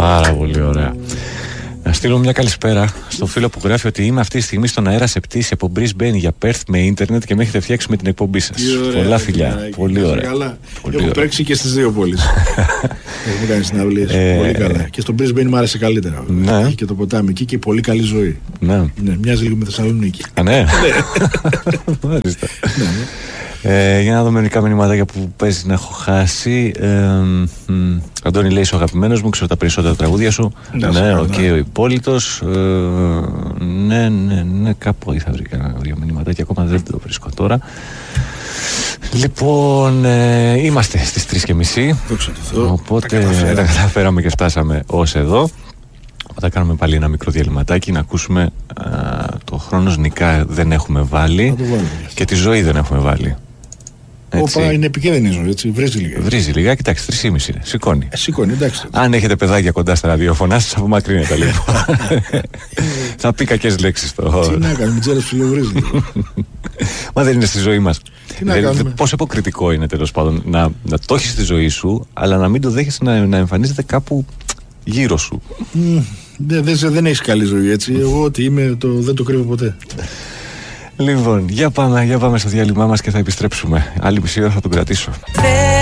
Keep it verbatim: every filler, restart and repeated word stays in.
Πάρα πολύ ωραία. Να στείλω μια καλησπέρα στο φίλο που γράφει ότι είμαι αυτή τη στιγμή στον αέρα σε πτήση από Brisbane για Perth με ίντερνετ και με έχετε φτιάξει με την εκπομπή σας. Πολλά φιλιά. Πολύ ωραία. Καλά. Έχω παίξει και στις δύο πόλεις. Έχουμε κάνει συναυλίες. Πολύ καλά. Και στο Brisbane μου άρεσε καλύτερα. Έχει και το ποτάμι εκεί και πολύ καλή ζωή. Ναι. Μοιάζει λίγο με Θεσσαλονίκη. Α, ναι. Μάλιστα. Ε, για να δούμε μερικά μηνύματάκια που παίζει να έχω χάσει. Ε, μ, Αντώνη λέει: είσαι ο αγαπημένος μου, ξέρω τα περισσότερα τραγούδια σου. Ναι, ναι, οκ, okay, ο υπόλοιπος. Ε, ναι, ναι, ναι, κάπου θα βρει κανένα δύο μηνύματάκια. Ακόμα δεν το βρίσκω τώρα. Λοιπόν, ε, είμαστε στις τρεις και μισή. Οπότε τα, τα καταφέραμε και φτάσαμε ως εδώ. Θα κάνουμε πάλι ένα μικρό διαλυματάκι να ακούσουμε α, το χρόνος νικά δεν έχουμε βάλει και τη ζωή δεν έχουμε βάλει. Όπα, είναι επικίνδυνη η ζωή, έτσι. Βρίζει λίγα. Βρίζει λίγα, κοιτάξτε, τρεις και μισή είναι. Σηκώνει. Ε, σηκώνει, εντάξει. Αν έχετε παιδάκια κοντά στα ραδιόφωνα, σας απομακρύνετε λίγο. Θα πει κακές λέξεις το. Τι να κάνουμε, μην τζέρες ψιλοβρίζει. Μα δεν είναι στη ζωή μας. Τι να κάνουμε. Πόσο υποκριτικό είναι τέλος πάντων να, να το έχεις στη ζωή σου, αλλά να μην το δέχεσαι να, να εμφανίζεται κάπου γύρω σου. Mm, δεν, δεν, δεν έχεις καλή ζωή, έτσι. Εγώ ότι είμαι, το, δεν το κρύβω ποτέ. Λοιπόν, για πάμε, για πάμε στο διάλειμμά μας και θα επιστρέψουμε. Άλλη μισή ώρα θα τον κρατήσω.